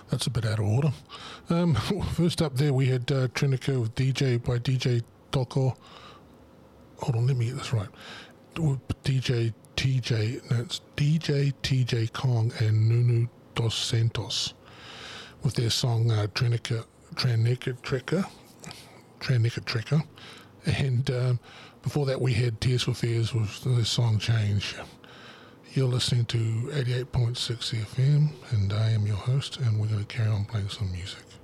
That's a bit out of order. First up there we had Trinica with DJ by DJ Toko. Hold on, let me get this right. DJ TJ, that's DJ TJ Kong and Nunu Dos Santos with their song Tranica Trekker. And before that we had Tears for Fears with their song Change. You're listening to 88.6 FM and I am your host, and we're going to carry on playing some music.